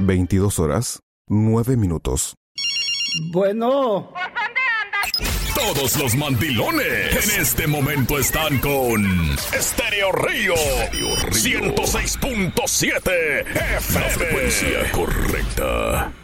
22 horas, 9 minutos. Bueno. Todos los mandilones en este momento están con Estéreo Río 106.7 FM. La frecuencia correcta.